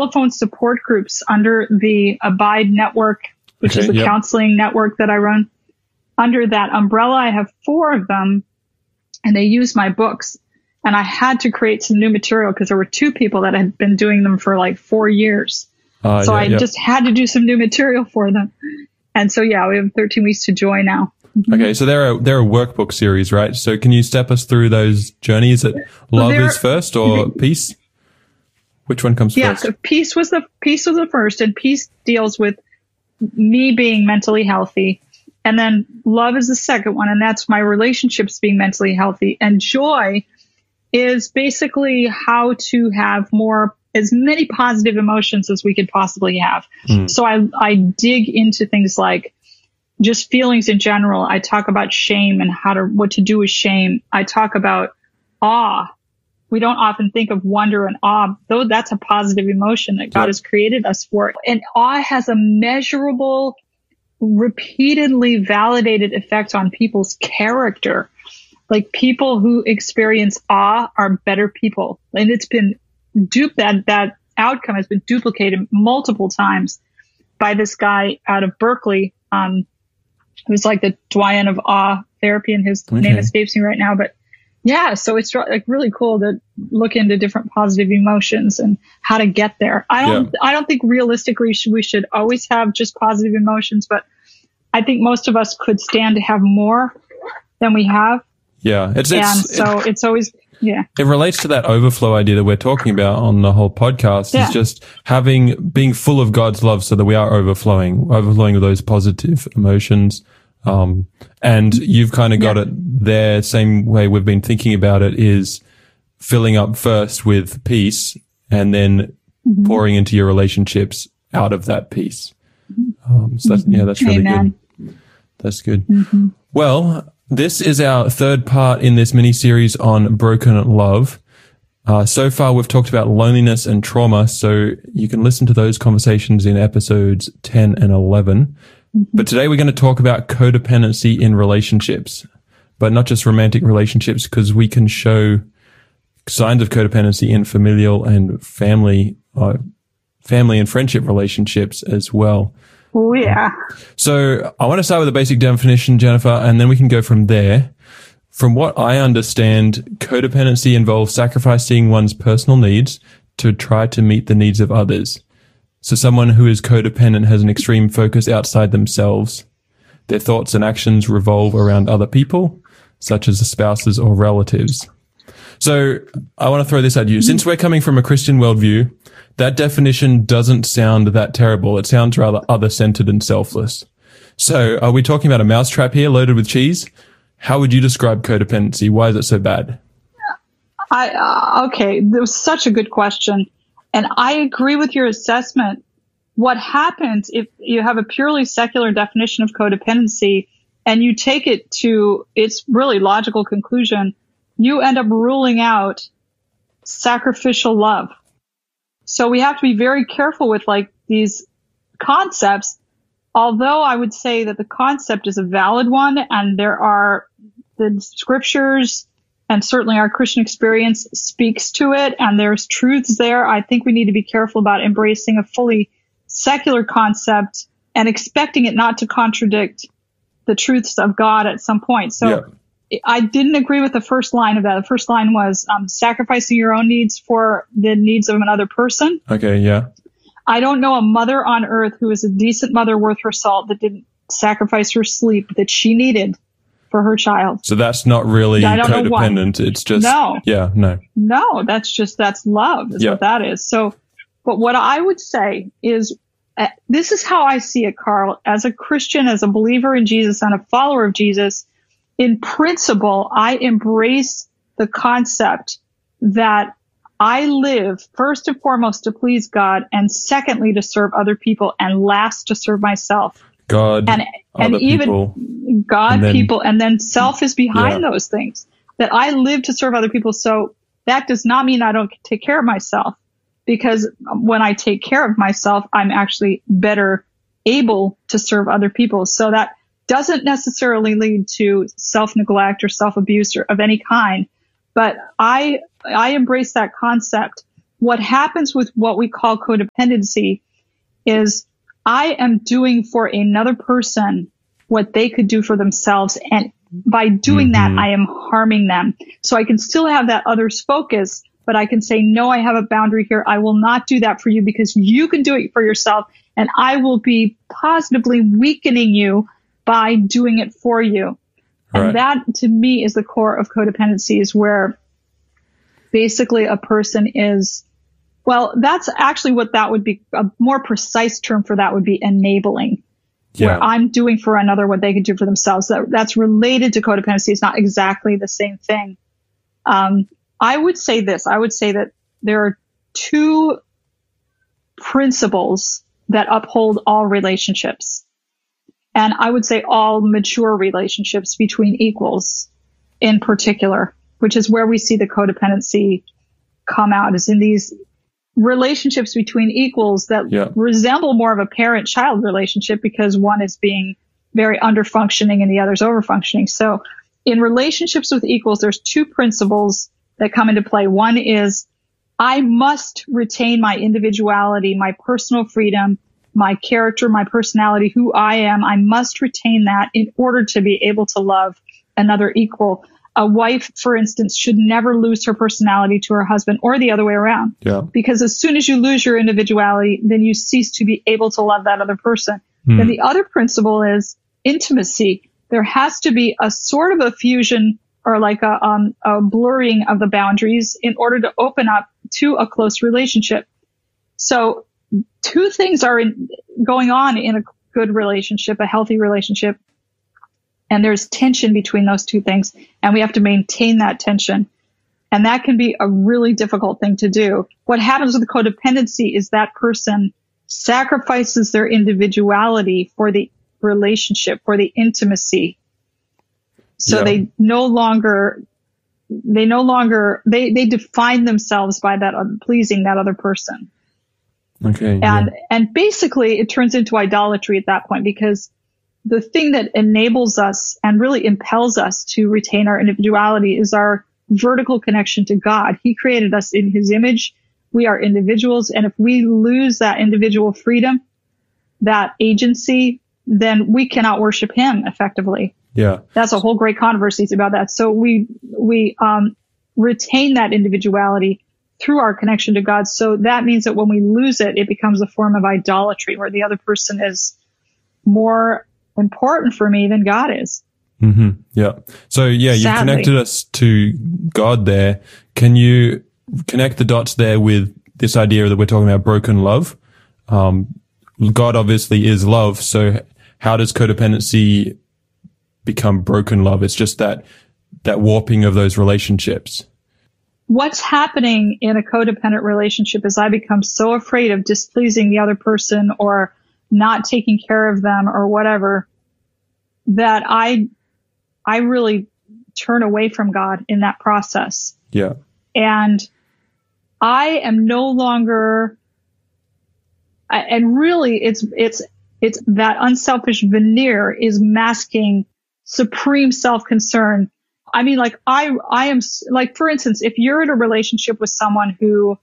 telephone support groups under the Abide Network, which is the counseling network that I run. Under that umbrella, I have 4 of them, and they use my books. And I had to create some new material because there were 2 people that had been doing them for like 4 years. I just had to do some new material for them. And so, we have 13 Weeks to Joy now. Okay, so they're a workbook series, right? So can you step us through those journeys? Is it love is first or peace? Which one comes first? Yeah, so peace was the first, and peace deals with me being mentally healthy. And then love is the second one, and that's my relationships being mentally healthy. And joy is basically how to have as many positive emotions as we could possibly have. So I dig into things like just feelings in general. I talk about shame and what to do with shame. I talk about awe. We don't often think of wonder and awe, though that's a positive emotion that God has created us for. And awe has a measurable, repeatedly validated effect on people's character. Like people who experience awe are better people. And it's been that outcome has been duplicated multiple times by this guy out of Berkeley, who's like the doyen of awe therapy, and his name escapes me right now. But yeah, so it's like really cool to look into different positive emotions and how to get there. I don't think realistically we should always have just positive emotions, but I think most of us could stand to have more than we have. Yeah. It's always, yeah. It relates to that overflow idea that we're talking about on the whole podcast. Is just being full of God's love so that we are overflowing with those positive emotions. And you've kind of got it there, same way we've been thinking about it, is filling up first with peace and then pouring into your relationships out of that peace. So that's really good. That's good. Well, this is our third part in this mini series on broken love. So far we've talked about loneliness and trauma, so you can listen to those conversations in episodes 10 and 11. But today we're going to talk about codependency in relationships, but not just romantic relationships, because we can show signs of codependency in familial and family and friendship relationships as well. Oh, yeah. So I want to start with a basic definition, Jennifer, and then we can go from there. From what I understand, codependency involves sacrificing one's personal needs to try to meet the needs of others. So someone who is codependent has an extreme focus outside themselves. Their thoughts and actions revolve around other people, such as the spouses or relatives. So I want to throw this at you. Since we're coming from a Christian worldview, that definition doesn't sound that terrible. It sounds rather other-centered and selfless. So are we talking about a mousetrap here loaded with cheese? How would you describe codependency? Why is it so bad? Okay, that was such a good question. And I agree with your assessment. What happens if you have a purely secular definition of codependency and you take it to its really logical conclusion, you end up ruling out sacrificial love. So we have to be very careful with like these concepts, although I would say that the concept is a valid one, and there are the scriptures and certainly our Christian experience speaks to it, and there's truths there. I think we need to be careful about embracing a fully secular concept and expecting it not to contradict the truths of God at some point. So I didn't agree with the first line of that. The first line was sacrificing your own needs for the needs of another person. Okay, yeah. I don't know a mother on earth who is a decent mother worth her salt that didn't sacrifice her sleep that she needed for her child. So that's not really codependent. It's just, No, that's love is what that is. So, but what I would say is, this is how I see it, Carl, as a Christian, as a believer in Jesus and a follower of Jesus. In principle, I embrace the concept that I live first and foremost to please God, and secondly to serve other people, and last to serve myself. God, and even people, God, people, and then self is behind those things. That I live to serve other people. So that does not mean I don't take care of myself, because when I take care of myself, I'm actually better able to serve other people. So that doesn't necessarily lead to self-neglect or self-abuse or of any kind. But I embrace that concept what happens with what we call codependency is I am doing for another person what they could do for themselves. And by doing that, I am harming them. So I can still have that others focus, but I can say, no, I have a boundary here. I will not do that for you because you can do it for yourself. And I will be positively weakening you by doing it for you. Right. And that to me is the core of codependency, is where basically a person is, well, that's actually what that would be. A more precise term for that would be enabling. Yeah. Where I'm doing for another what they can do for themselves. That's related to codependency. It's not exactly the same thing. I would say this. I would say that there are two principles that uphold all relationships. And I would say all mature relationships between equals in particular, which is where we see the codependency come out, is in these relationships between equals that resemble more of a parent-child relationship because one is being very under-functioning and the other's over-functioning. So in relationships with equals, there's two principles that come into play. One is I must retain my individuality, my personal freedom, my character, my personality, who I am. I must retain that in order to be able to love another equal. A wife, for instance, should never lose her personality to her husband, or the other way around. Yeah. Because as soon as you lose your individuality, then you cease to be able to love that other person. And the other principle is intimacy. There has to be a sort of a fusion or like a blurring of the boundaries in order to open up to a close relationship. So two things are going on in a good relationship, a healthy relationship. And there's tension between those two things, and we have to maintain that tension. And that can be a really difficult thing to do. What happens with codependency is that person sacrifices their individuality for the relationship, for the intimacy. So they define themselves by that pleasing that other person. Okay. And basically it turns into idolatry at that point, because the thing that enables us and really impels us to retain our individuality is our vertical connection to God. He created us in his image. We are individuals. And if we lose that individual freedom, that agency, then we cannot worship him effectively. Yeah. That's a whole great controversy about that. So we retain that individuality through our connection to God. So that means that when we lose it, it becomes a form of idolatry where the other person is more important for me than God is. Mm-hmm. Yeah. So you connected us to God there. Can you connect the dots there with this idea that we're talking about broken love? God obviously is love. So how does codependency become broken love? It's just that warping of those relationships. What's happening in a codependent relationship is I become so afraid of displeasing the other person or not taking care of them or whatever, that I really turn away from God in that process. Yeah. And I am no longer, and really it's that unselfish veneer is masking supreme self-concern. I mean, like I am, like, for instance, if you're in a relationship with someone who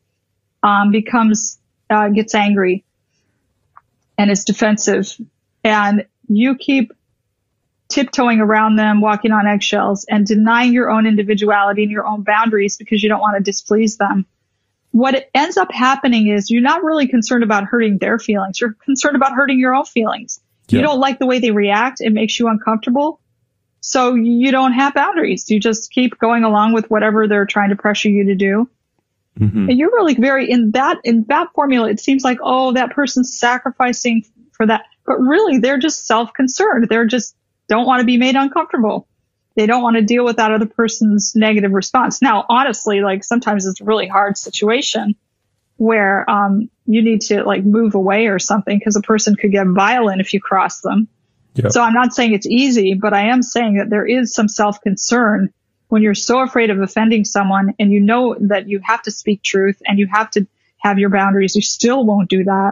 gets angry and is defensive, and you keep tiptoeing around them, walking on eggshells, and denying your own individuality and your own boundaries because you don't want to displease them, what ends up happening is you're not really concerned about hurting their feelings. You're concerned about hurting your own feelings. Yeah. You don't like the way they react. It makes you uncomfortable. So you don't have boundaries. You just keep going along with whatever they're trying to pressure you to do. Mm-hmm. And you're really very in that formula. It seems like, oh, that person's sacrificing for that. But really, they're just self-concerned. They're just don't want to be made uncomfortable. They don't want to deal with that other person's negative response. Now, honestly, like sometimes it's a really hard situation where you need to like move away or something because a person could get violent if you cross them. Yep. So I'm not saying it's easy, but I am saying that there is some self-concern when you're so afraid of offending someone and you know that you have to speak truth and you have to have your boundaries. You still won't do that.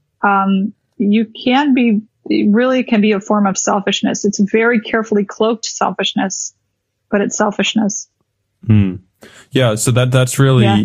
It really can be a form of selfishness. It's very carefully cloaked selfishness, but it's selfishness. Yeah. So that's really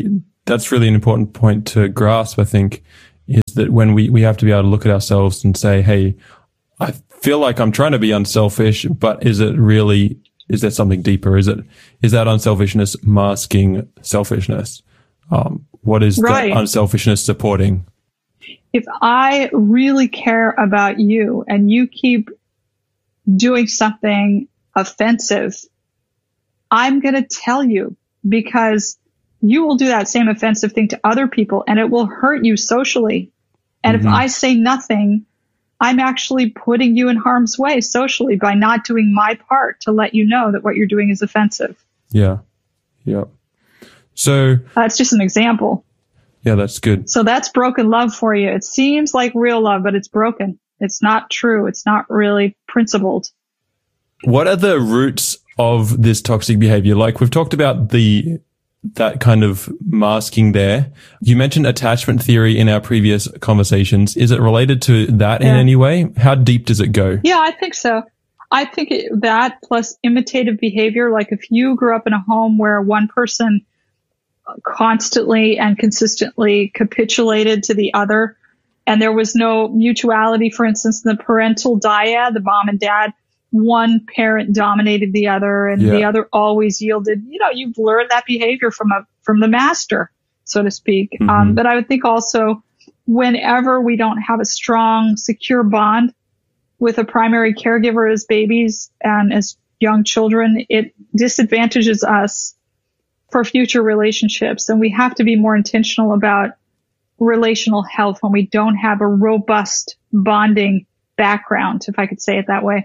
that's really an important point to grasp, I think, is that when we have to be able to look at ourselves and say, hey, I feel like I'm trying to be unselfish, but is there something deeper? Is that unselfishness masking selfishness? What is that unselfishness supporting? If I really care about you and you keep doing something offensive, I'm going to tell you, because you will do that same offensive thing to other people and it will hurt you socially. And if I say nothing, I'm actually putting you in harm's way socially by not doing my part to let you know that what you're doing is offensive. Yeah. Yeah. So that's just an example. Yeah, that's good. So that's broken love for you. It seems like real love, but it's broken. It's not true. It's not really principled. What are the roots of this toxic behavior? Like, we've talked about that kind of masking there. You mentioned attachment theory in our previous conversations. Is it related to that in any way? How deep does it go? Yeah, I think so. I think that plus imitative behavior, like if you grew up in a home where one person constantly and consistently capitulated to the other, and there was no mutuality, for instance, in the parental dyad, the mom and dad, one parent dominated the other and the other always yielded. You've learned that behavior from the master, so to speak. But I would think also whenever we don't have a strong, secure bond with a primary caregiver as babies and as young children, it disadvantages us for future relationships. And we have to be more intentional about relational health when we don't have a robust bonding background, if I could say it that way.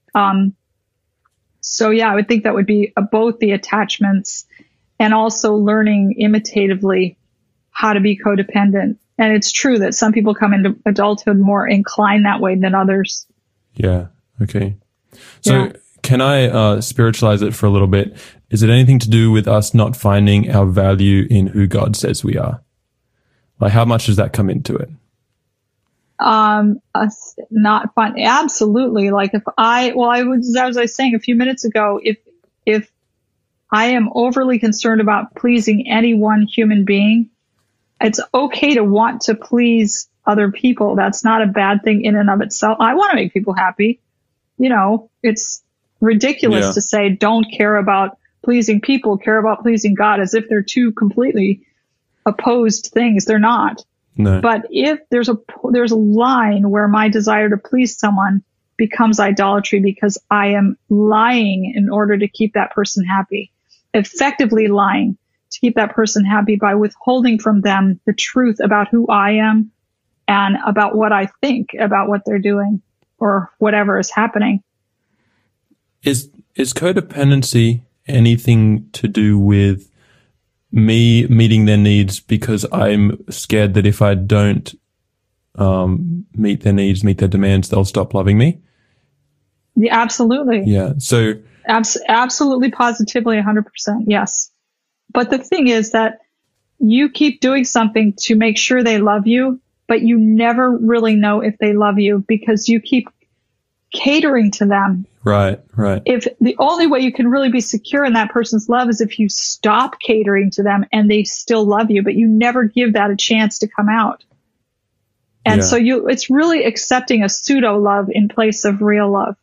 So yeah, I would think that would be both the attachments and also learning imitatively how to be codependent. And it's true that some people come into adulthood more inclined that way than others. Yeah. Okay. So can I spiritualize it for a little bit? Is it anything to do with us not finding our value in who God says we are? Like, how much does that come into it? Us not fun. Absolutely. Like as I was saying a few minutes ago, if I am overly concerned about pleasing any one human being, it's okay to want to please other people. That's not a bad thing in and of itself. I want to make people happy. It's ridiculous to say don't care about pleasing people, care about pleasing God, as if they're two completely opposed things. They're not. No. But if there's a line where my desire to please someone becomes idolatry because I am lying in order to keep that person happy, effectively lying to keep that person happy by withholding from them the truth about who I am and about what I think about what they're doing or whatever is happening. Is codependency anything to do with me meeting their needs because I'm scared that if I don't meet their needs, meet their demands, they'll stop loving me? Yeah, absolutely. Yeah. So absolutely, positively, 100%. Yes. But the thing is that you keep doing something to make sure they love you, but you never really know if they love you because you keep catering to them. Right. If the only way you can really be secure in that person's love is if you stop catering to them and they still love you, but you never give that a chance to come out. And so it's really accepting a pseudo love in place of real love.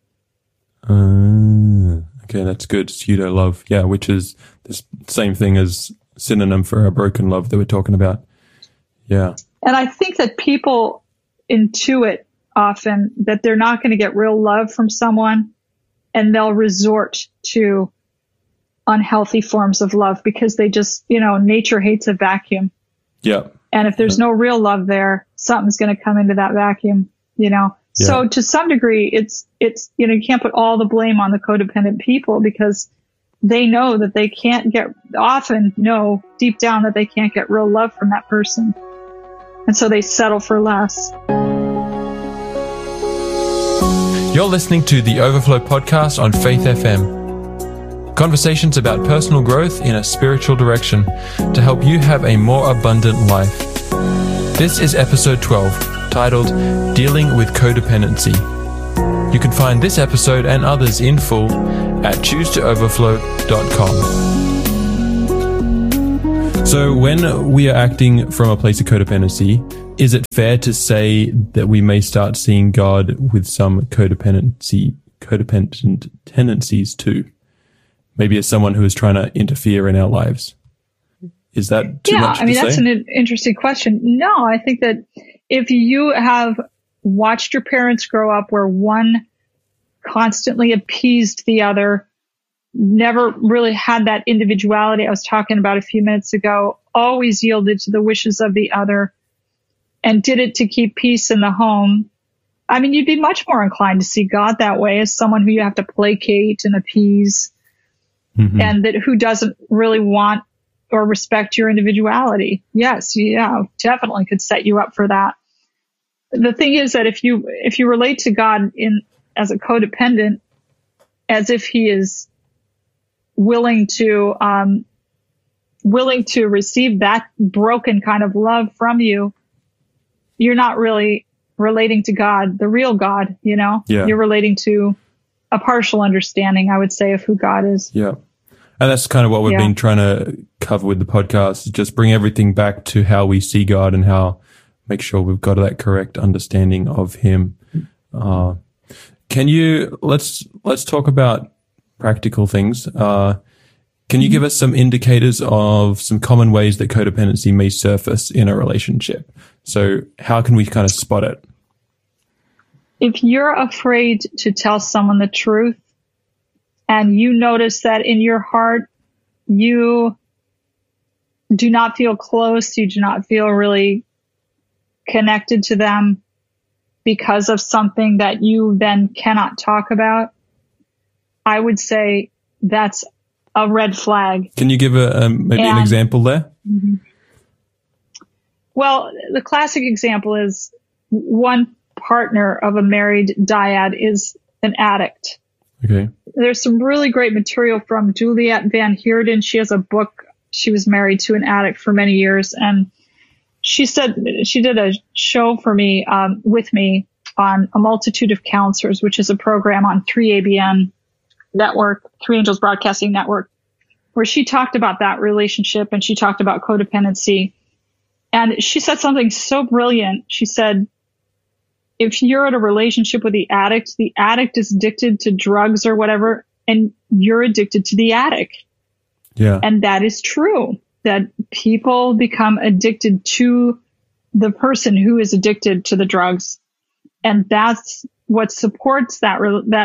Okay, that's good. Pseudo love. Yeah, which is the same thing as synonym for a broken love that we're talking about. Yeah. And I think that people intuit often that they're not going to get real love from someone and they'll resort to unhealthy forms of love because they just, nature hates a vacuum. Yeah. And if there's no real love there, something's going to come into that vacuum, Yeah. So to some degree, it's, you can't put all the blame on the codependent people because they know that they can't often know deep down that they can't get real love from that person. And so they settle for less. You're listening to the Overflow podcast on Faith FM. Conversations about personal growth in a spiritual direction to help you have a more abundant life. This is episode 12, titled Dealing with Codependency. You can find this episode and others in full at choosetooverflow.com. So when we are acting from a place of codependency, is it fair to say that we may start seeing God with some codependent tendencies too? Maybe as someone who is trying to interfere in our lives. Is that too much to say? Yeah, I mean, that's an interesting question. No, I think that if you have watched your parents grow up where one constantly appeased the other, never really had that individuality I was talking about a few minutes ago, always yielded to the wishes of the other, and did it to keep peace in the home, I mean, you'd be much more inclined to see God that way as someone who you have to placate and appease, and that who doesn't really want or respect your individuality. Yes, yeah, definitely could set you up for that. The thing is that if you relate to God as a codependent, as if he is willing to receive that broken kind of love from you, you're not really relating to God, the real God, you know? Yeah. You're relating to a partial understanding, I would say, of who God is. Yeah. And that's kind of what we've been trying to cover with the podcast, just bring everything back to how we see God and how make sure we've got that correct understanding of him. Let's talk about practical things. Can you give us some indicators of some common ways that codependency may surface in a relationship? So how can we kind of spot it? If you're afraid to tell someone the truth and you notice that in your heart, you do not feel close, you do not feel really connected to them because of something that you then cannot talk about, I would say that's a red flag. Can you give maybe an example there? Well, the classic example is one partner of a married dyad is an addict. Okay. There's some really great material from Juliet Van Heerden. She has a book. She was married to an addict for many years, and she said she did a show for me with me on A Multitude of Counselors, which is a program on 3ABN network, 3 Angels Broadcasting Network, where she talked about that relationship and she talked about codependency. And she said something so brilliant. She said, if you're in a relationship with the addict is addicted to drugs or whatever, and you're addicted to the addict. Yeah. And that is true, that people become addicted to the person who is addicted to the drugs. And that's what supports that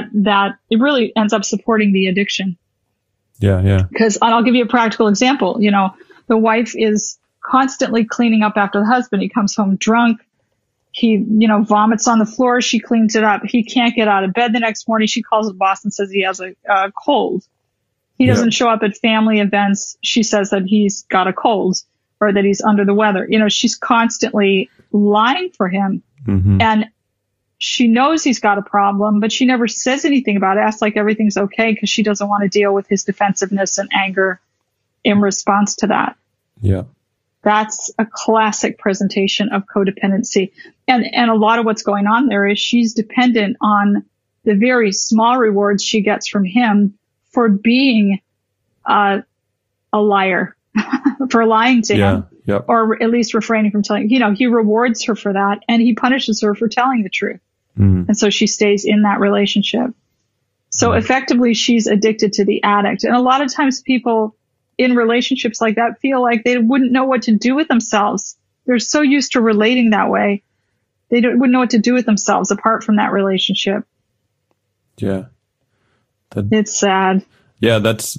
it really ends up supporting the addiction. Yeah. Because I'll give you a practical example. You know, the wife is constantly cleaning up after the husband. He comes home drunk. He, vomits on the floor. She cleans it up. He can't get out of bed the next morning. She calls the boss and says he has a cold. He doesn't show up at family events. She says that he's got a cold or that he's under the weather. She's constantly lying for him. And she knows he's got a problem, but she never says anything about it. Acts like everything's okay because she doesn't want to deal with his defensiveness and anger in response to that. Yeah. That's a classic presentation of codependency. And a lot of what's going on there is she's dependent on the very small rewards she gets from him for being a liar, for lying to him, or at least refraining from telling. He rewards her for that, and he punishes her for telling the truth. And so she stays in that relationship. So effectively, she's addicted to the addict. And a lot of times people in relationships like that feel like they wouldn't know what to do with themselves. They're so used to relating that way. They wouldn't know what to do with themselves apart from that relationship. Yeah. It's sad. Yeah, that's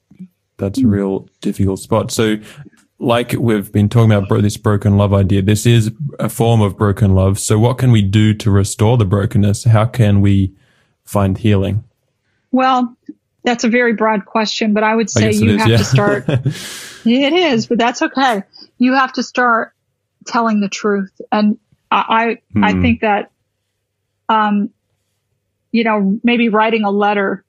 a real difficult spot. So like we've been talking about this broken love idea, this is a form of broken love. So what can we do to restore the brokenness? How can we find healing? Well, that's a very broad question, but I would say you have to start. It is, but that's okay. You have to start telling the truth. And I think that, maybe writing a letter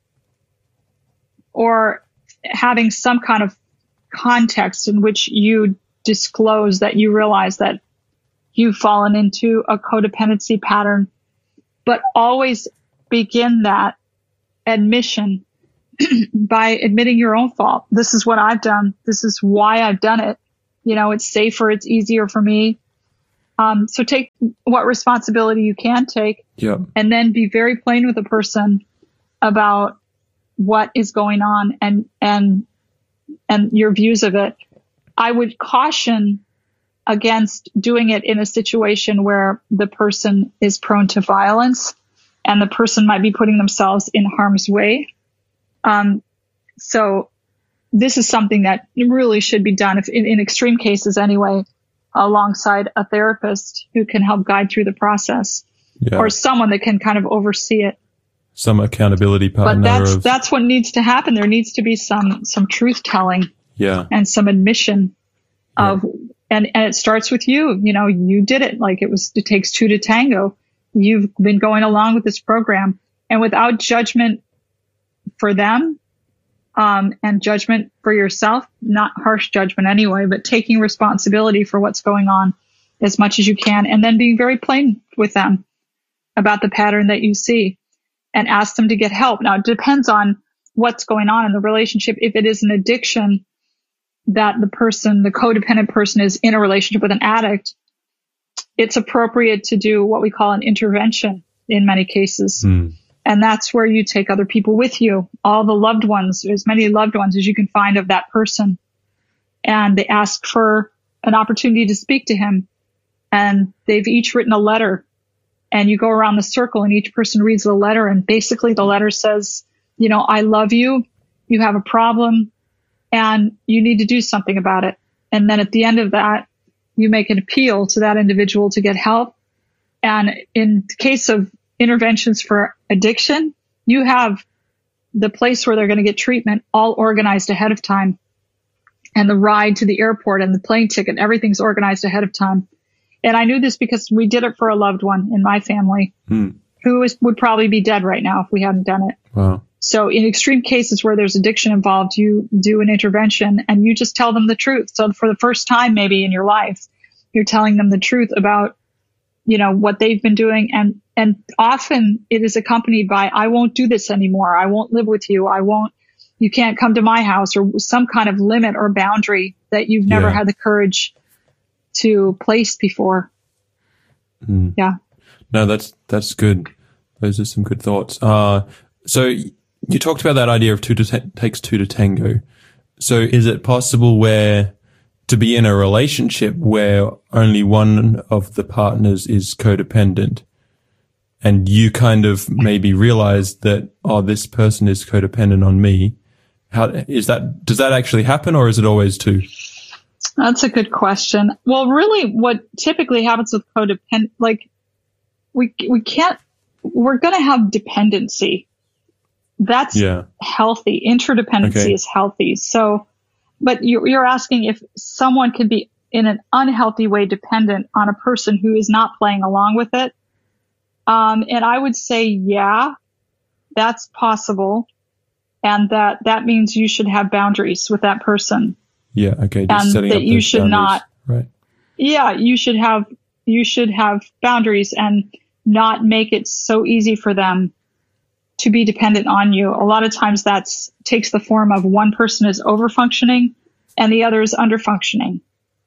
or having some kind of context in which you disclose that you realize that you've fallen into a codependency pattern, but always begin that admission by admitting your own fault. This is what I've done. This is why I've done it. It's safer, it's easier for me. So take what responsibility you can take, and then be very plain with the person about what is going on and your views of it. I would caution against doing it in a situation where the person is prone to violence and the person might be putting themselves in harm's way. So this is something that really should be done, if in extreme cases anyway, alongside a therapist who can help guide through the process, or someone that can kind of oversee it. Some accountability partner. But that's what needs to happen. There needs to be some truth telling, and some admission of, and it starts with you. You did it. Like it takes two to tango. You've been going along with this program, and without judgment for them, and judgment for yourself, not harsh judgment anyway, but taking responsibility for what's going on as much as you can, and then being very plain with them about the pattern that you see and ask them to get help. Now, it depends on what's going on in the relationship. If it is an addiction that the codependent person is in a relationship with an addict, it's appropriate to do what we call an intervention in many cases. And that's where you take other people with you, all the loved ones, as many loved ones as you can find of that person. And they ask for an opportunity to speak to him. And they've each written a letter. And you go around the circle and each person reads the letter. And basically the letter says, I love you. You have a problem and you need to do something about it. And then at the end of that, you make an appeal to that individual to get help. And in the case of interventions for addiction, you have the place where they're going to get treatment all organized ahead of time, and the ride to the airport and the plane ticket, everything's organized ahead of time. And I knew this because we did it for a loved one in my family who would probably be dead right now if we hadn't done it. Wow. So in extreme cases where there's addiction involved, you do an intervention and you just tell them the truth. So for the first time maybe in your life, you're telling them the truth about, what they've been doing. And often it is accompanied by, I won't do this anymore. I won't live with you. You can't come to my house, or some kind of limit or boundary that you've never had the courage to place before. Yeah. No, that's good. Those are some good thoughts. So you talked about that idea of takes two to tango. So is it possible to be in a relationship where only one of the partners is codependent, and you kind of maybe realize that, this person is codependent on me? Does that actually happen, or is it always two? That's a good question. Well, really what typically happens with codependent, like we're going to have dependency. That's healthy. Interdependency is healthy. So, but you're asking if someone can be in an unhealthy way dependent on a person who is not playing along with it. And I would say, that's possible. And that means you should have boundaries with that person. Yeah. Okay. Just and that you should not, right. Yeah. You should have boundaries and not make it so easy for them to be dependent on you. A lot of times takes the form of one person is over-functioning and the other is under-functioning.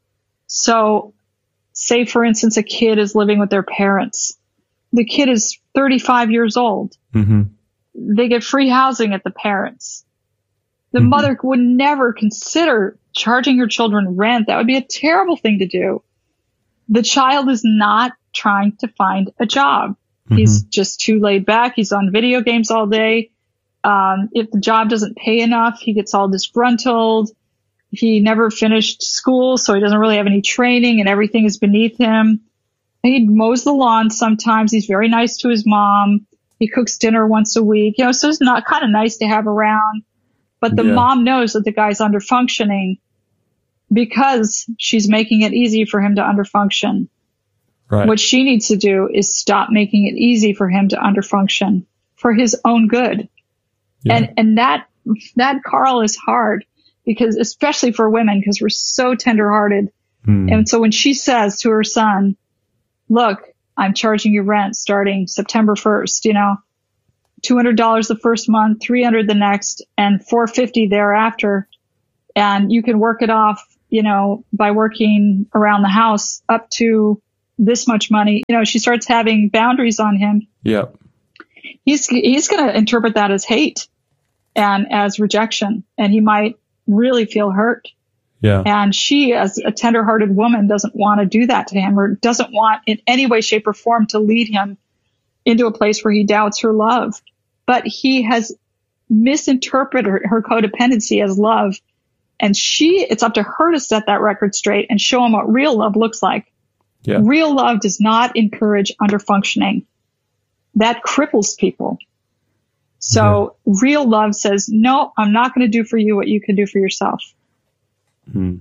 So say, for instance, a kid is living with their parents. The kid is 35 years old. Mm-hmm. They get free housing at the parents. The mother would never consider charging her children rent. That would be a terrible thing to do. The child is not trying to find a job. He's just too laid back. He's on video games all day. If the job doesn't pay enough, he gets all disgruntled. He never finished school, so he doesn't really have any training, and everything is beneath him. He mows the lawn sometimes. He's very nice to his mom. He cooks dinner once a week. So it's not kind of nice to have around. But the mom knows that the guy's underfunctioning because she's making it easy for him to underfunction. Right. What she needs to do is stop making it easy for him to underfunction for his own good. Yeah. And that Carl is hard, because especially for women, because we're so tenderhearted. And so when she says to her son, look, I'm charging you rent starting September 1st, $200 the first month, $300 the next, and $450 thereafter. And you can work it off, by working around the house up to this much money, she starts having boundaries on him. Yeah. He's going to interpret that as hate and as rejection, and he might really feel hurt. Yeah. And she, as a tender-hearted woman, doesn't want to do that to him, or doesn't want in any way, shape, or form to lead him into a place where he doubts her love. But he has misinterpreted her codependency as love. And it's up to her to set that record straight and show him what real love looks like. Yeah. Real love does not encourage underfunctioning. That cripples people. So real love says, no, I'm not going to do for you what you can do for yourself. And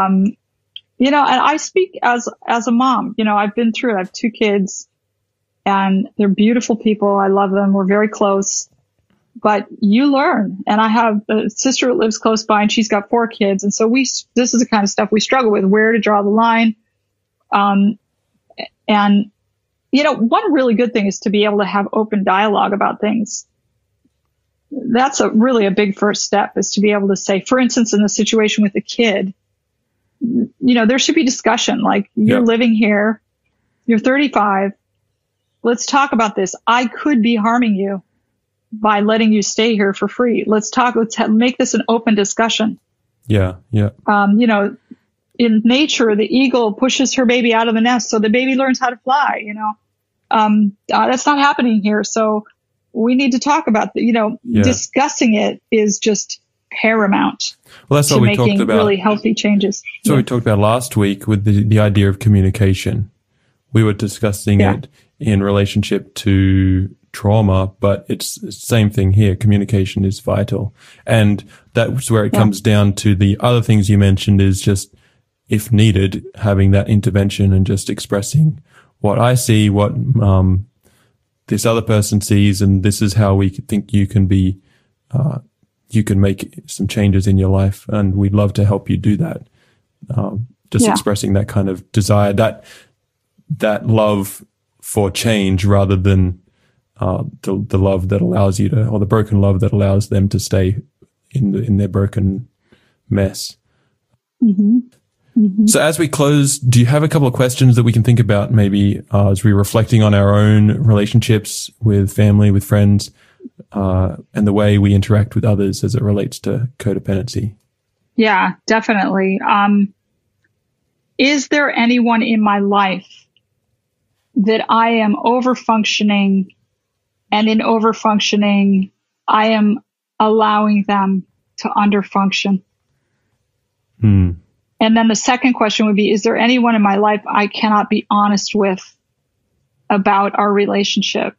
I speak as a mom. I've been through it. I have 2 kids, and they're beautiful people. I love them. We're very close. But you learn. And I have a sister that lives close by, and she's got 4 kids. And so this is the kind of stuff we struggle with, where to draw the line. And one really good thing is to be able to have open dialogue about things. That's really a big first step, is to be able to say, for instance, in the situation with the kid, there should be discussion. Like, you're living here, you're 35. Let's talk about this. I could be harming you by letting you stay here for free. Let's make this an open discussion. Yeah. Yeah. In nature, the eagle pushes her baby out of the nest so the baby learns how to fly, that's not happening here. So we need to talk about discussing it is just paramount. Well, that's to what we making talked about. Really healthy changes. So we talked about last week with the idea of communication. We were discussing it in relationship to trauma, but it's the same thing here. Communication is vital. And that's where it comes down to the other things you mentioned, is just, if needed, having that intervention and just expressing what I see, what this other person sees, and this is how we think you can be, you can make some changes in your life, and we'd love to help you do that. Expressing that kind of desire, that love for change, rather than the love that allows you to, or the broken love that allows them to stay in their broken mess. Mm-hmm. Mm-hmm. So as we close, do you have a couple of questions that we can think about, maybe as we're reflecting on our own relationships with family, with friends, and the way we interact with others as it relates to codependency? Yeah, definitely. Is there anyone in my life that I am overfunctioning, and in overfunctioning, I am allowing them to underfunction? And then the second question would be, is there anyone in my life I cannot be honest with about our relationship?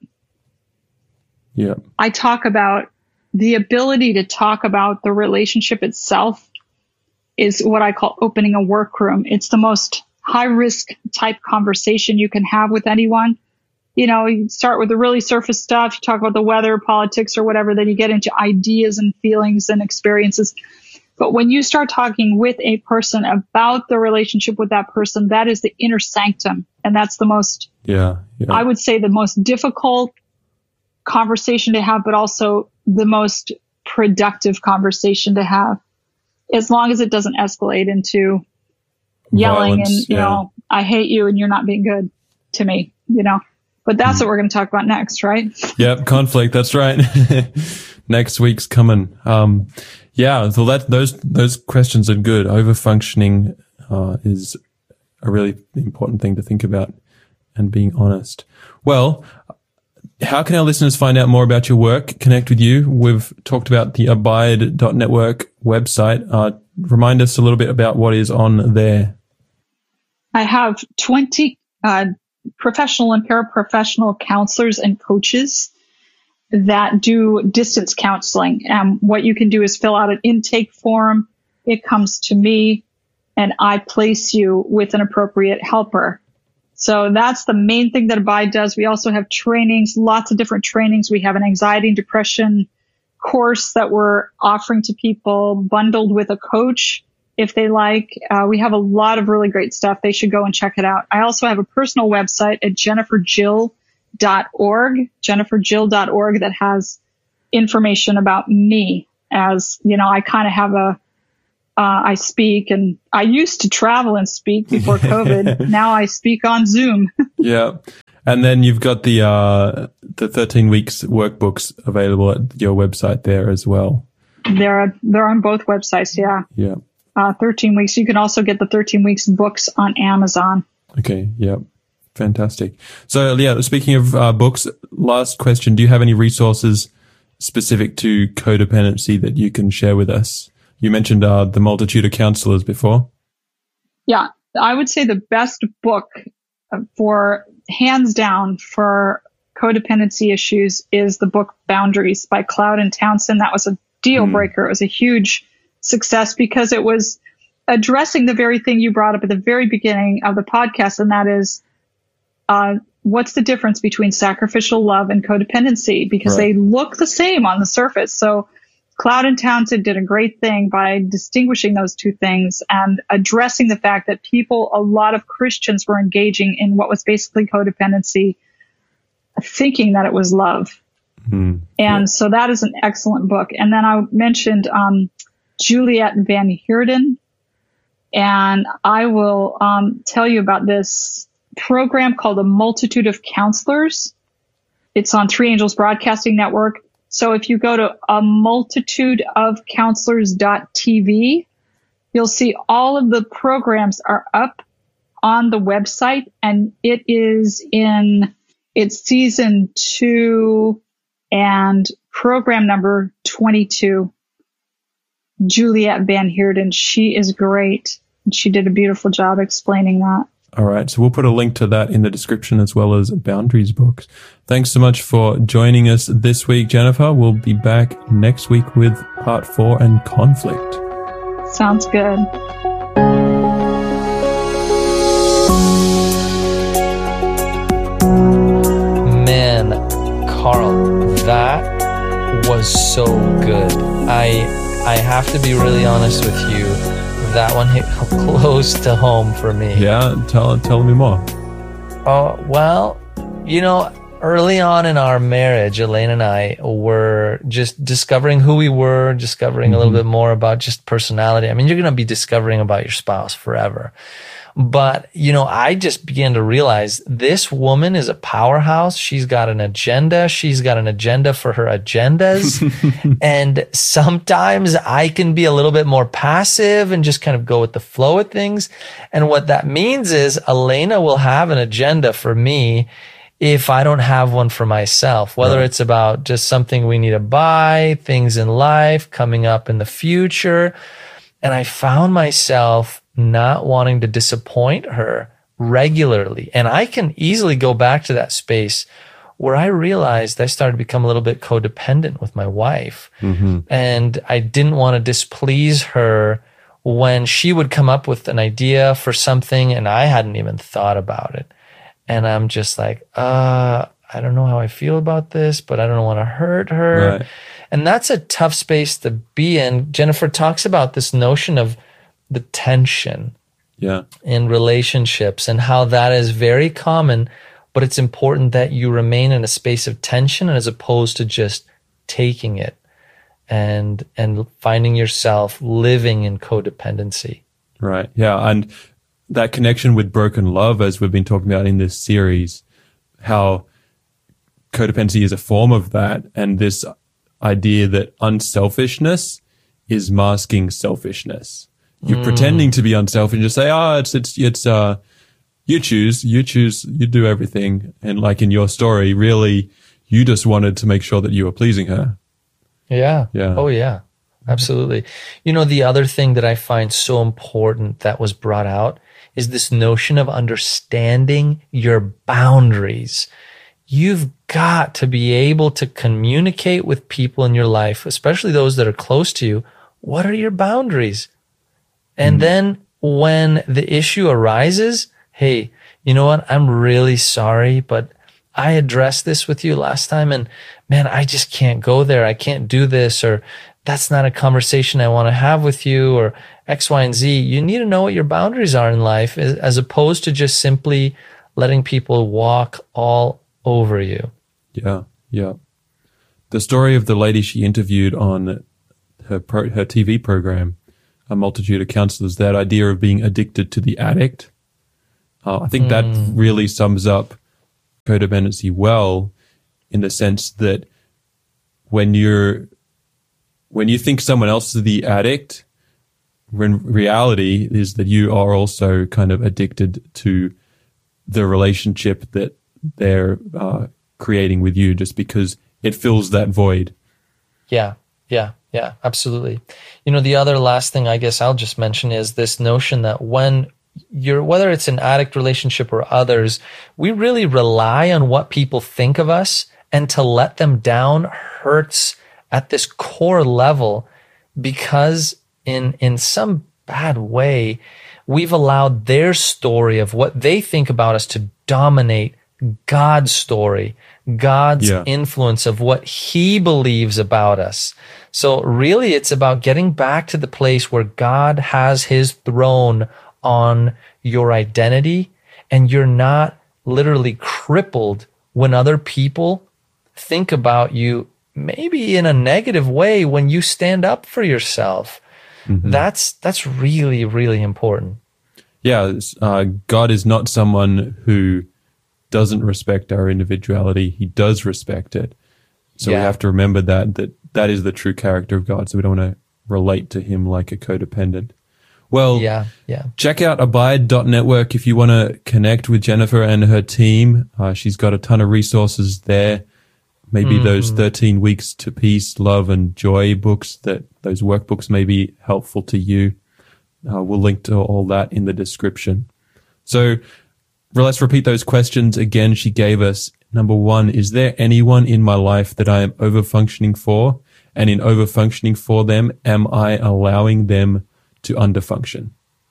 Yeah. I talk about the ability to talk about the relationship itself is what I call opening a workroom. It's the most high risk type conversation you can have with anyone. You start with the really surface stuff. You talk about the weather, politics, or whatever. Then you get into ideas and feelings and experiences. But when you start talking with a person about the relationship with that person, that is the inner sanctum. And that's the most, I would say, the most difficult conversation to have, but also the most productive conversation to have, as long as it doesn't escalate into yelling and, I hate you and you're not being good to me, But that's what we're going to talk about next, right? Yep, conflict. That's right. Next week's coming. So those questions are good. Overfunctioning is a really important thing to think about, and being honest. Well, how can our listeners find out more about your work, connect with you? We've talked about the abide.network website. Remind us a little bit about what is on there. I have 20 professional and paraprofessional counselors and coaches that do distance counseling. What you can do is fill out an intake form. It comes to me, and I place you with an appropriate helper. So that's the main thing that Abide does. We also have trainings, lots of different trainings. We have an anxiety and depression course that we're offering to people, bundled with a coach if they like. We have a lot of really great stuff. They should go and check it out. I also have a personal website at jenniferjill.org, jenniferjill.org, that has information about me. As you know, I kind of have I speak, and I used to travel and speak before COVID. Now I speak on Zoom. Yeah. And then you've got the 13 weeks workbooks available at your website there as well. They're on both websites. Yeah. Yeah. 13 weeks. You can also get the 13 weeks books on Amazon. Okay. Yeah. Fantastic. So yeah, speaking of books, last question. Do you have any resources specific to codependency that you can share with us? You mentioned The Multitude of Counselors before. Yeah. I would say the best book for hands down for codependency issues is the book Boundaries by Cloud and Townsend. That was a deal breaker. It was a huge success because it was addressing the very thing you brought up at the very beginning of the podcast. And that is, what's the difference between sacrificial love and codependency? Because they look the same on the surface. So Cloud and Townsend did a great thing by distinguishing those two things and addressing the fact that a lot of Christians were engaging in what was basically codependency, thinking that it was love. And so that is an excellent book. And then I mentioned Juliet Van Heerden, and I will tell you about this program called A Multitude of Counselors. It's on Three Angels Broadcasting Network. So if you go to amultitudeofcounselors.tv, you'll see all of the programs are up on the website, and it's season 2 and program number 22. Juliet Van Heerden, she is great. And she did a beautiful job explaining that. All right. So we'll put a link to that in the description as well as Boundaries books. Thanks so much for joining us this week, Jennifer. We'll be back next week with part 4 and conflict. Sounds good. Man, Carl, that was so good. I have to be really honest with you. That one hit close to home for me. Yeah, tell me more. Oh, well, early on in our marriage, Elaine and I were just discovering who we were, discovering a little bit more about just personality. I mean, you're going to be discovering about your spouse forever. But, I just began to realize this woman is a powerhouse. She's got an agenda. She's got an agenda for her agendas. And sometimes I can be a little bit more passive and just kind of go with the flow of things. And what that means is Elena will have an agenda for me if I don't have one for myself, whether it's about just something we need to buy, things in life coming up in the future. And I found myself not wanting to disappoint her regularly. And I can easily go back to that space where I realized I started to become a little bit codependent with my wife. And I didn't want to displease her when she would come up with an idea for something and I hadn't even thought about it. And I'm just like, I don't know how I feel about this, but I don't want to hurt her. Right. And that's a tough space to be in. Jennifer talks about this notion of the tension in relationships and how that is very common, but it's important that you remain in a space of tension as opposed to just taking it and finding yourself living in codependency. Right. Yeah. And that connection with broken love, as we've been talking about in this series, how codependency is a form of that, and this idea that unselfishness is masking selfishness. You're pretending to be unselfish and just say, it's you choose, you do everything. And like in your story, really, you just wanted to make sure that you were pleasing her. Yeah. Oh, yeah. Absolutely. The other thing that I find so important that was brought out is this notion of understanding your boundaries. You've got to be able to communicate with people in your life, especially those that are close to you. What are your boundaries? And then when the issue arises, hey, you know what? I'm really sorry, but I addressed this with you last time and man, I just can't go there. I can't do this, or that's not a conversation I want to have with you, or X, Y, and Z. You need to know what your boundaries are in life as opposed to just simply letting people walk all over you. Yeah. Yeah. The story of the lady she interviewed on her TV program a multitude of counselors, that idea of being addicted to the addict. I think that really sums up codependency well, in the sense that when you think someone else is the addict, when reality is that you are also kind of addicted to the relationship that they're creating with you, just because it fills that void. Yeah, absolutely. The other last thing I guess I'll just mention is this notion that when whether it's an addict relationship or others, we really rely on what people think of us, and to let them down hurts at this core level, because in some bad way, we've allowed their story of what they think about us to dominate God's story, God's influence of what he believes about us. So really, it's about getting back to the place where God has his throne on your identity, and you're not literally crippled when other people think about you maybe in a negative way when you stand up for yourself. Mm-hmm. That's really, really important. Yeah, God is not someone who doesn't respect our individuality. He does respect it. So we have to remember that is the true character of God. So we don't want to relate to him like a codependent. Well, check out abide.network if you want to connect with Jennifer and her team. She's got a ton of resources there. Maybe those 13 Weeks to Peace, Love, and Joy books, those workbooks may be helpful to you. We'll link to all that in the description. So let's repeat those questions again she gave us. Number 1, is there anyone in my life that I am overfunctioning for? And in overfunctioning for them, am I allowing them to underfunction?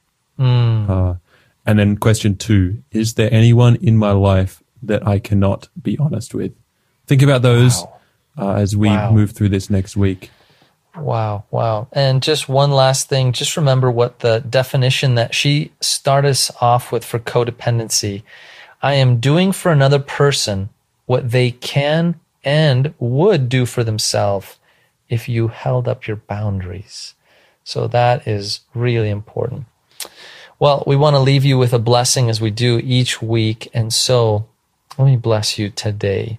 And then question 2, is there anyone in my life that I cannot be honest with? Think about those as we move through this next week. Wow. And just one last thing, just remember what the definition that she started us off with for codependency. I am doing for another person what they can and would do for themselves if you held up your boundaries. So that is really important. Well, we want to leave you with a blessing as we do each week. And so let me bless you today.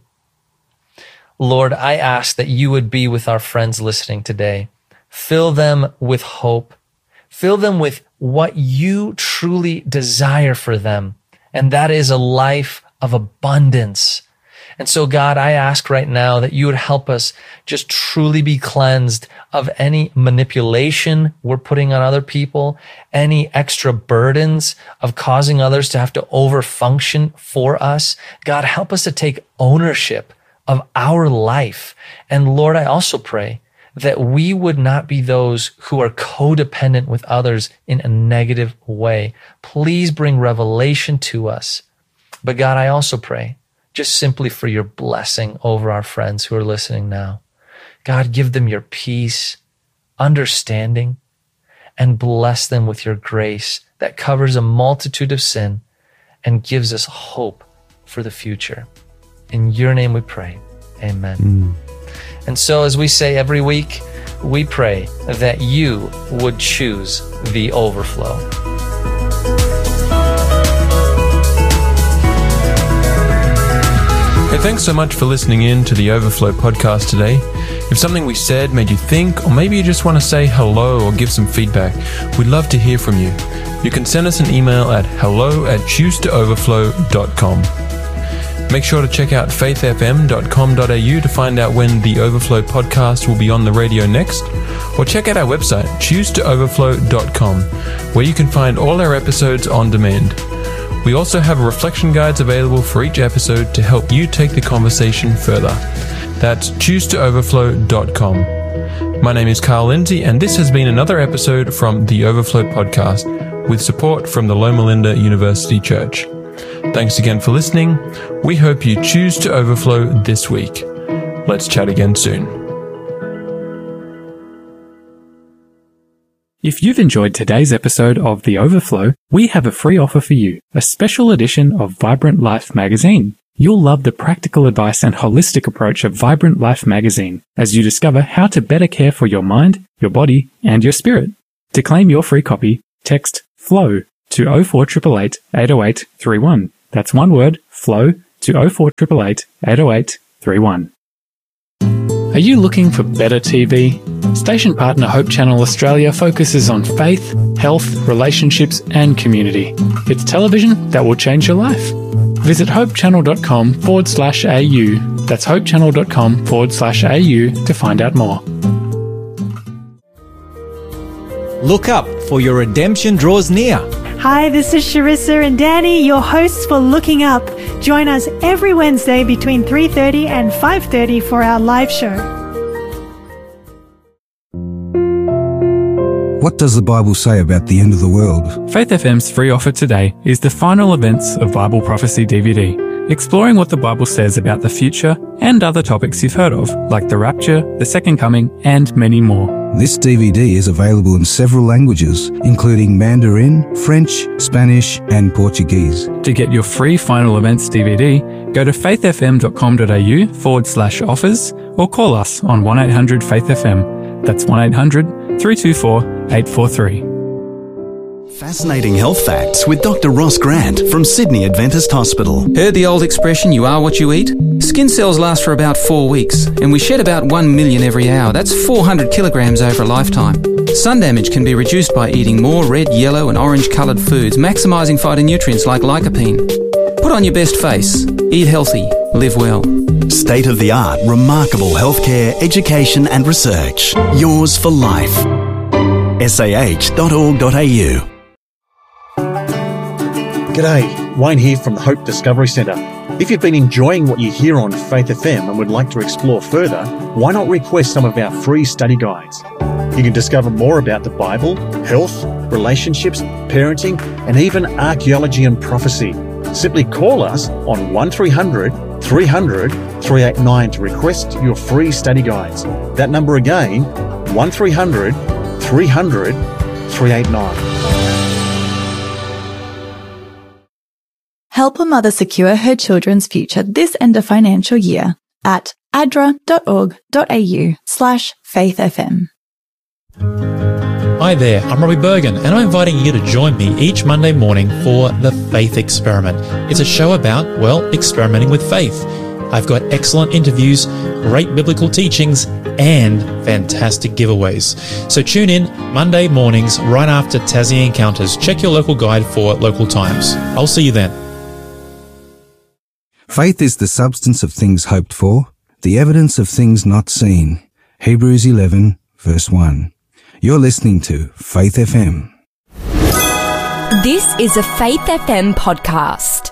Lord, I ask that you would be with our friends listening today. Fill them with hope. Fill them with what you truly desire for them. And that is a life of abundance. And so, God, I ask right now that you would help us just truly be cleansed of any manipulation we're putting on other people, any extra burdens of causing others to have to overfunction for us. God, help us to take ownership of our life. And Lord, I also pray that we would not be those who are codependent with others in a negative way. Please bring revelation to us. But God, I also pray just simply for your blessing over our friends who are listening now. God, give them your peace, understanding, and bless them with your grace that covers a multitude of sin and gives us hope for the future. In your name we pray. Amen. And so as we say every week, we pray that you would choose the overflow. Hey, thanks so much for listening in to the Overflow podcast today. If something we said made you think, or maybe you just want to say hello or give some feedback, we'd love to hear from you. You can send us an email at hello@choosetooverflow.com. Make sure to check out faithfm.com.au to find out when the Overflow podcast will be on the radio next, or check out our website, choosetooverflow.com, where you can find all our episodes on demand. We also have reflection guides available for each episode to help you take the conversation further. That's choosetooverflow.com. My name is Carl Lindsay, and this has been another episode from the Overflow podcast with support from the Loma Linda University Church. Thanks again for listening. We hope you choose to overflow this week. Let's chat again soon. If you've enjoyed today's episode of The Overflow, we have a free offer for you, a special edition of Vibrant Life magazine. You'll love the practical advice and holistic approach of Vibrant Life magazine as you discover how to better care for your mind, your body, and your spirit. To claim your free copy, text FLOW to 0488 808 31. That's one word, FLOW, to 0488 808 31. Are you looking for better TV? Station partner Hope Channel Australia focuses on faith, health, relationships and community. It's television that will change your life. Visit hopechannel.com/au. That's hopechannel.com/au to find out more. Look up, for your redemption draws near. Hi, this is Sharissa and Danny, your hosts for Looking Up. Join us every Wednesday between 3:30 and 5:30 for our live show. What does the Bible say about the end of the world? Faith FM's free offer today is the final events of Bible Prophecy DVD, exploring what the Bible says about the future and other topics you've heard of, like the rapture, the second coming, and many more. This DVD is available in several languages, including Mandarin, French, Spanish, and Portuguese. To get your free final events DVD, go to faithfm.com.au/offers or call us on 1-800-FAITH-FM. That's 1-800-324-843. Fascinating health facts with Dr. Ross Grant from Sydney Adventist Hospital. Heard the old expression, you are what you eat? Skin cells last for about 4 weeks, and we shed about 1 million every hour. That's 400 kilograms over a lifetime. Sun damage can be reduced by eating more red, yellow and orange coloured foods, maximising phytonutrients like lycopene. Put on your best face. Eat healthy. Live well. State-of-the-art, remarkable healthcare, education and research. Yours for life. sah.org.au. G'day, Wayne here from the Hope Discovery Centre. If you've been enjoying what you hear on Faith FM and would like to explore further, why not request some of our free study guides? You can discover more about the Bible, health, relationships, parenting, and even archaeology and prophecy. Simply call us on 1300 300 389 to request your free study guides. That number again, 1300 300 389. Help a mother secure her children's future this end of financial year at adra.org.au/faithfm. Hi there, I'm Robbie Bergen, and I'm inviting you to join me each Monday morning for The Faith Experiment. It's a show about, well, experimenting with faith. I've got excellent interviews, great biblical teachings, and fantastic giveaways. So tune in Monday mornings right after Tassie Encounters. Check your local guide for local times. I'll see you then. Faith is the substance of things hoped for, the evidence of things not seen. Hebrews 11, verse 1. You're listening to Faith FM. This is a Faith FM podcast.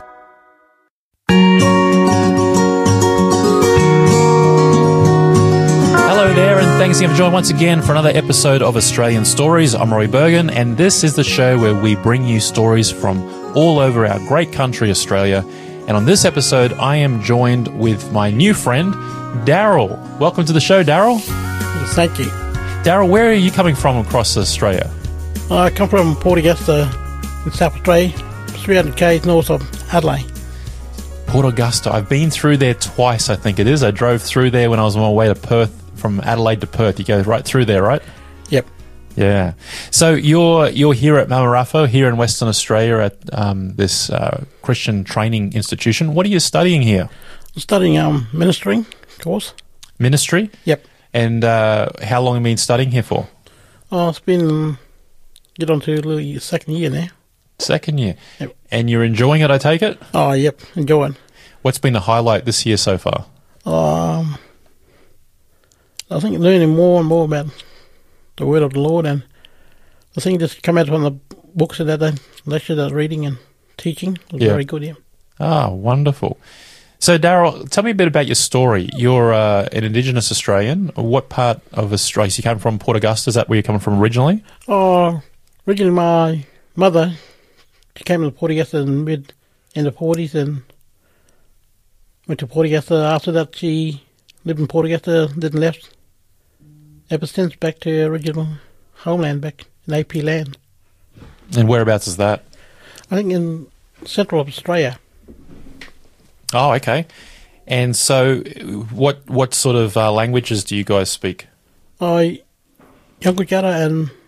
Hello there, and thanks again for joining once again for another episode of Australian Stories. I'm Rory Bergen, and this is the show where we bring you stories from all over our great country, Australia. And on this episode, I am joined with my new friend, Daryl. Welcome to the show, Daryl. Thank you. Daryl, where are you coming from across Australia? I come from Port Augusta in South Australia, 300 k's north of Adelaide. Port Augusta. I've been through there twice, I think it is. I drove through there when I was on my way to Perth, from Adelaide to Perth. You go right through there, right? Yep. Yeah. So you're here at Mamarapho, here in Western Australia at this Christian training institution. What are you studying here? I'm studying ministering course. Ministry? Yep. And how long have you been studying here for? Oh, it's been, get on to the second year now. Second year? Yep. And you're enjoying it, I take it? Oh, yep, enjoying. What's been the highlight this year so far? I think learning more and more about the Word of the Lord, and the thing just come out from the books that the lecture that reading and teaching was very good, yeah. Ah, wonderful. So, Daryl, tell me a bit about your story. You're an Indigenous Australian. What part of Australia? So you came from Port Augusta. Is that where you come from originally? Originally my mother, she came to Port Augusta in the end of 40s and went to Port Augusta. After that, she lived in Port Augusta, didn't left. Ever since, back to her original homeland, back in AP land. And whereabouts is that? I think in central Australia. Oh, okay. And so what sort of languages do you guys speak? Yungujarra and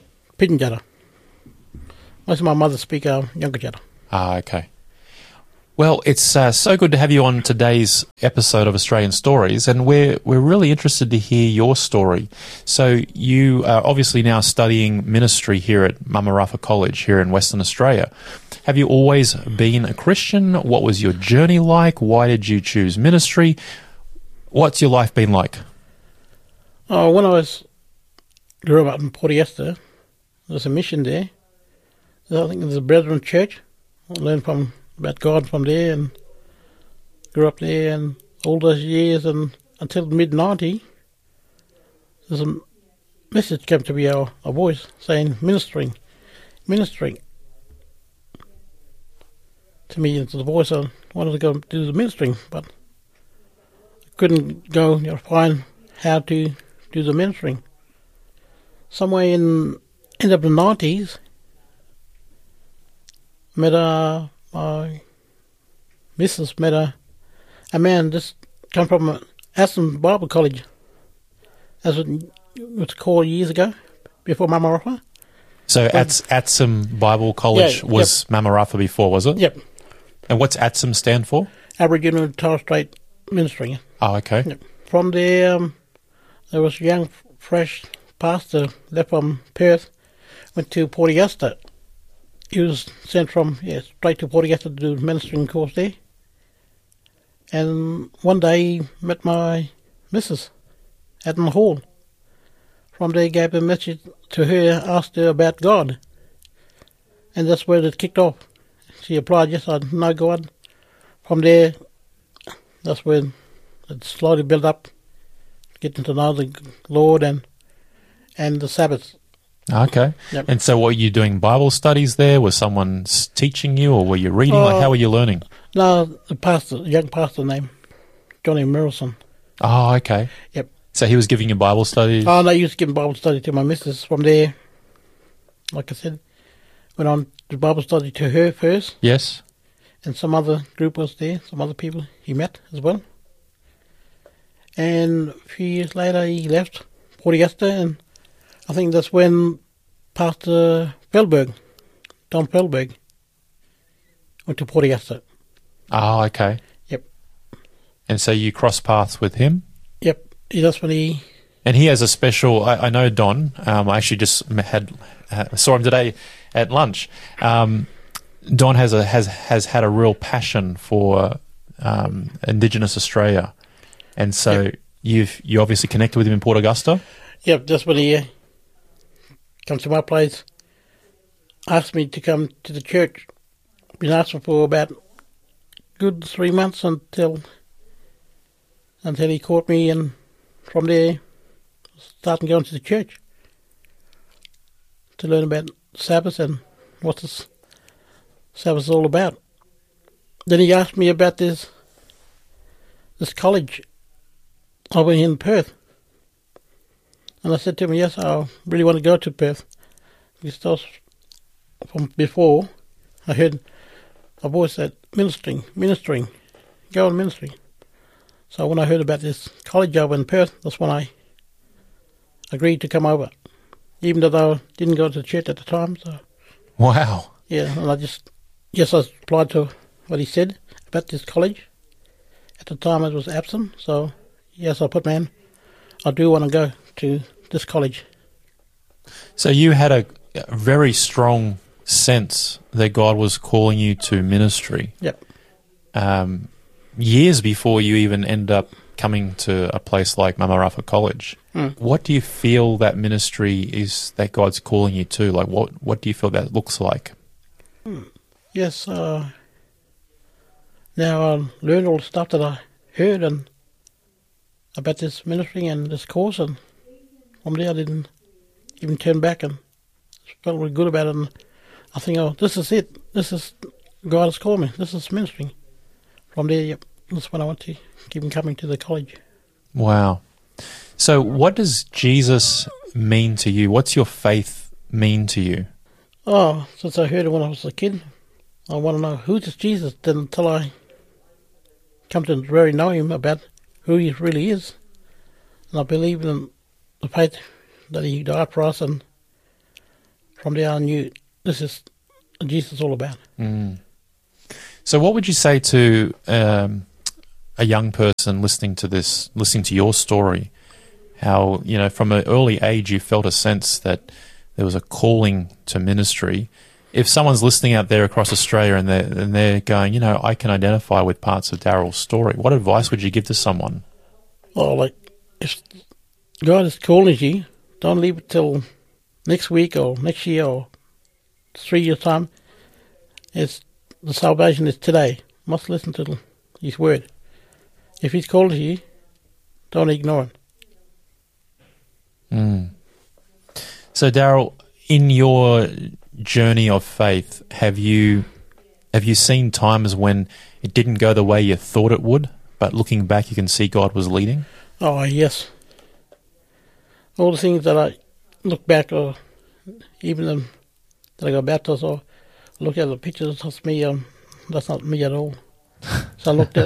Pidgin Most of my mothers speak Yungajatta. Ah, okay. Well, it's so good to have you on today's episode of Australian Stories, and we're really interested to hear your story. So you are obviously now studying ministry here at Mamarafa College here in Western Australia. Have you always been a Christian? What was your journey like? Why did you choose ministry? What's your life been like? Oh, when I grew up in Port Augusta, there was a mission there. I think it was a Brethren Church. I learned about God from there and grew up there, and all those years and until mid-90, there's a message came to me, our voice, saying ministering to me. Into the voice, I wanted to go do the ministering, but I couldn't go find how to do the ministering. Somewhere in end of the 90s, my missus met a man just come from Aston Bible College, as it was called years ago, before Mamarafa. So Atsum Bible College was Mamarafa before, was it? Yep. And what's Atsum stand for? Aboriginal and Torres Strait Ministry. Oh, okay. Yep. From there, there was a young, fresh pastor left from Perth, went to Port Augusta. He was sent from straight to Port Augusta to do the ministering course there. And one day he met my missus at the hall. From there he gave a message to her, asked her about God. And that's where it kicked off. She applied, yes, I know God. From there, that's where it slowly built up, getting to know the Lord and the Sabbath. Okay. Yep. And so were you doing Bible studies there? Was someone teaching you, or were you reading? How were you learning? No, the young pastor named Johnny Merrison. Oh, okay. Yep. So he was giving you Bible studies? Oh, no, I used to give Bible study to my missus. From there, like I said, went on to Bible study to her first. Yes. And some other group was there, some other people he met as well. And a few years later, he left Port Augusta, and I think that's when Pastor Feldberg, Tom Feldberg, went to Port Augusta. Oh, okay. Yep. And so you cross paths with him? Yep. That's when he... And he has a special... I know Don. I actually just saw him today at lunch. Don has had a real passion for Indigenous Australia. And so you obviously connected with him in Port Augusta? Yep, that's when he comes to my place, asked me to come to the church. Been asking for about good 3 months until he caught me, and from there starting going to the church to learn about Sabbath and what this Sabbath is all about. Then he asked me about this college over in Perth. And I said to him, yes, I really want to go to Perth. Because from before, I heard a voice said, ministering, go on ministering. So when I heard about this college over in Perth, that's when I agreed to come over. Even though I didn't go to church at the time. So. Wow. Yeah, and I applied to what he said about this college. At the time it was absent, so yes, I put man, I do want to go to this college. So you had a very strong sense that God was calling you to ministry. Yep. Years before you even end up coming to a place like Mamarafa College. What do you feel that ministry is that God's calling you to? Like, what do you feel that looks like? Yes, now I learned all the stuff that I heard and about this ministry and this course, and from there I didn't even turn back and felt really good about it. And I think, oh, this is it. This is God has called me. This is ministry. From there, yep, that's when I want to keep coming to the college. Wow. So what does Jesus mean to you? What's your faith mean to you? Oh, since I heard it when I was a kid, I want to know who is Jesus until I come to really know him about who he really is. And I believe in the faith that he died for us, and from there I knew this is what Jesus is all about. Mm. So what would you say to a young person listening to your story, how, from an early age you felt a sense that there was a calling to ministry? If someone's listening out there across Australia and they're going, I can identify with parts of Daryl's story, what advice would you give to someone? Oh, if God is calling you, don't leave it till next week or next year or 3 years' time. The salvation is today. You must listen to His word. If He's calling you, don't ignore it. Mm. So, Daryl, in your journey of faith, have you seen times when it didn't go the way you thought it would, but looking back you can see God was leading? Oh, yes. All the things that I look back, or even them that I got baptized, or look at the pictures, that's me. That's not me at all. So I looked at,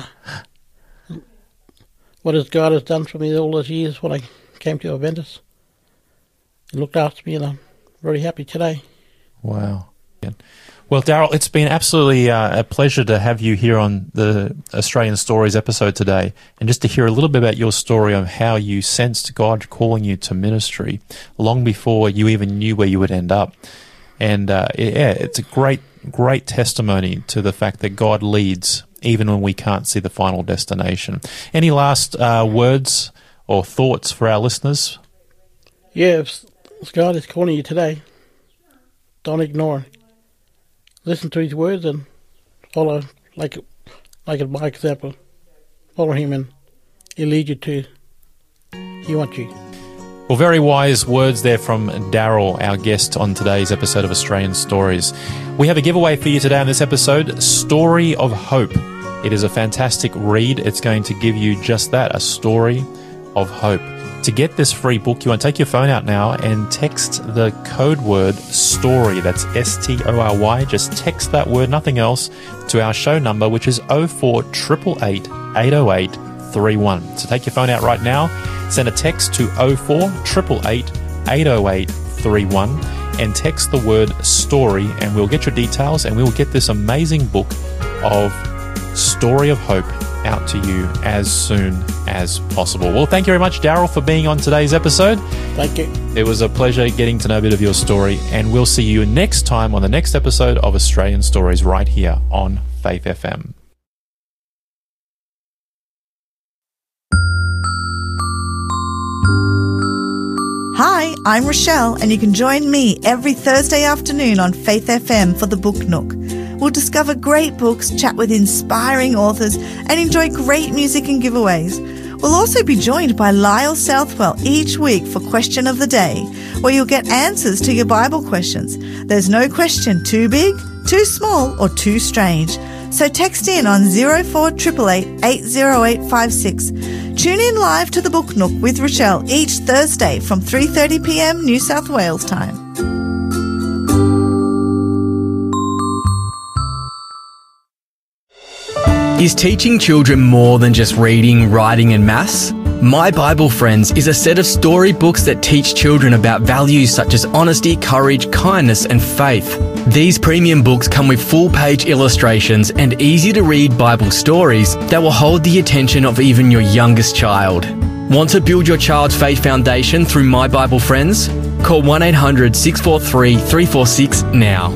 what God has done for me all those years when I came to Adventist. He looked after me, and I'm very happy today. Wow. Well, Daryl, it's been absolutely a pleasure to have you here on the Australian Stories episode today, and just to hear a little bit about your story on how you sensed God calling you to ministry long before you even knew where you would end up. And it's a great testimony to the fact that God leads even when we can't see the final destination. Any last words or thoughts for our listeners? Yeah, if God is calling you today, don't ignore it. Listen to His words and follow, like my example. Follow Him, and He'll lead you to He wants you. Well, very wise words there from Daryl, our guest on today's episode of Australian Stories. We have a giveaway for you today on this episode, Story of Hope. It is a fantastic read. It's going to give you just that, a story of hope. To get this free book, you want to take your phone out now and text the code word STORY, that's STORY, just text that word, nothing else, to our show number, which is 0488 808 31. So take your phone out right now, send a text to 0488 808 31 and text the word STORY, and we'll get your details and we'll get this amazing book of Story of Hope out to you as soon as possible. Well, thank you very much, Daryl, for being on today's episode. Thank you. It was a pleasure getting to know a bit of your story, and we'll see you next time on the next episode of Australian Stories right here on Faith FM. Hi, I'm Rochelle, and you can join me every Thursday afternoon on Faith FM for the Book Nook. We'll discover great books, chat with inspiring authors, and enjoy great music and giveaways. We'll also be joined by Lyle Southwell each week for Question of the Day, where you'll get answers to your Bible questions. There's no question too big, too small, or too strange. So text in on 0488 80856. Tune in live to the Book Nook with Rochelle each Thursday from 3:30 p.m. New South Wales time. Is teaching children more than just reading, writing and maths? My Bible Friends is a set of storybooks that teach children about values such as honesty, courage, kindness and faith. These premium books come with full-page illustrations and easy-to-read Bible stories that will hold the attention of even your youngest child. Want to build your child's faith foundation through My Bible Friends? Call 1-800-643-346 now.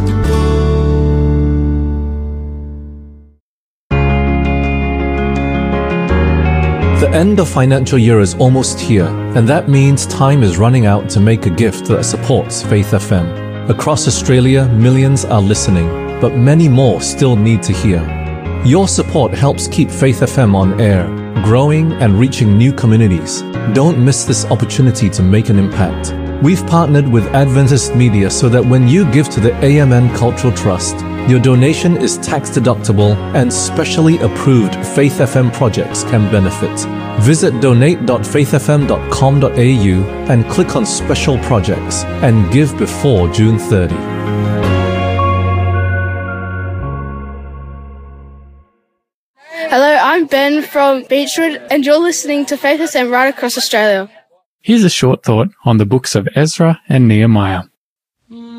The end of financial year is almost here, and that means time is running out to make a gift that supports Faith FM. Across Australia, millions are listening, but many more still need to hear. Your support helps keep Faith FM on air, growing and reaching new communities. Don't miss this opportunity to make an impact. We've partnered with Adventist Media so that when you give to the AMN Cultural Trust, your donation is tax deductible and specially approved Faith FM projects can benefit. Visit donate.faithfm.com.au and click on special projects and give before June 30. Hello, I'm Ben from Beechwood and you're listening to Faith FM right across Australia. Here's a short thought on the books of Ezra and Nehemiah.